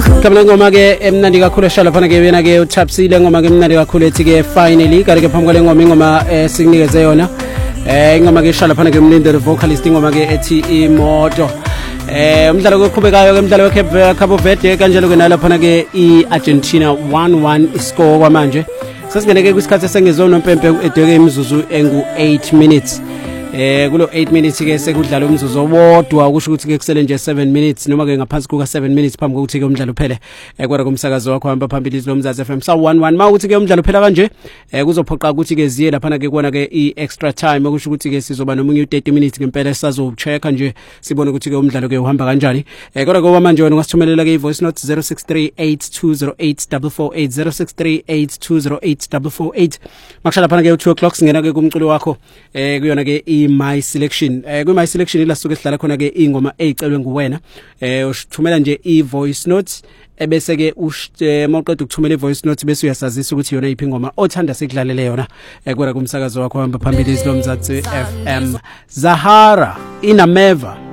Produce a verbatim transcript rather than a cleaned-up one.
Kamle ngoma ke emnandi kakhulu eshala phana ke yena ke uThapsile ngoma ke emnandi kakhulu ethi ke finally kanti ke phambi kwale ngoma ingoma esinikeze yona eh ingoma ke eshala phana ke umlindelo vocalist ingoma ke ethi imoto eh umdlalo oqhubekayo ke umdlalo we Cabo Verde kanjalo ke nalapha phana ke iArgentina one one score kwamanje sesingene ke kwisikhathi sengezona umpempe edweke imizuzu engu eight minutes eh kulo eight minutes ke sekudlala umzuzu owodwa ukusho ukuthi ke kusele nje seven minutes noma ke ngaphansi kuka seven minutes phambi kokuthi ke umdlalo uphele eh kwara kumsakazo wakho hamba phambili lo Mzansi F M sa one one mawukuthi ke umdlalo uphela kanje eh kuzophoqa ukuthi ke ziye lapha ke kuona ke i extra time okusho ukuthi ke sizoba nomunye u thirty minutes ngempela sisazochecka nje sibone ukuthi ke umdlalo ke uhamba kanjani eh kodwa ngoba manje wena ungasithumelela ke i voice note zero six three eight two zero eight four four eight zero six three eight two zero eight four four eight makushala phana ke two o'clock singena ke kumculo wakho eh kuyona ke i my selection eh ku my selection ila suke sidlala khona ke ingoma ezicelwe nguwena eh uthumela nje i voice note ebese ke mawuqeda ukuthumela i voice note bese uyasazisa ukuthi yona iphi ingoma othanda sikudlalele yona eh kwera kumsakazo wakho hamba phambili lo Mzansi F M Zahara Inameva